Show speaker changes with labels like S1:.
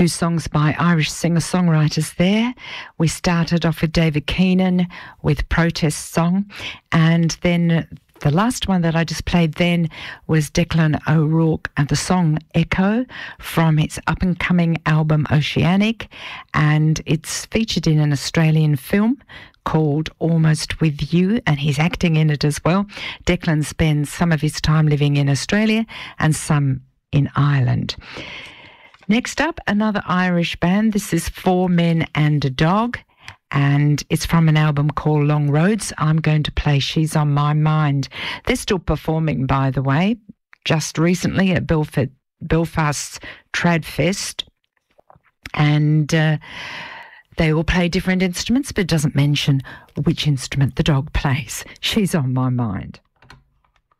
S1: Two songs by Irish singer-songwriters there. We started off with David Keenan with Protest Song, and then the last one that I just played then was Declan O'Rourke and the song Echo from its up-and-coming album Oceanic, and it's featured in an Australian film called Almost With You, and he's acting in it as well. Declan spends some of his time living in Australia and some in Ireland. Next up, another Irish band. This is Four Men and a Dog, and it's from an album called Long Roads. I'm going to play She's on My Mind. They're still performing, by the way, just recently at Belfast's Tradfest, and they all play different instruments, but it doesn't mention which instrument the dog plays. She's on My Mind.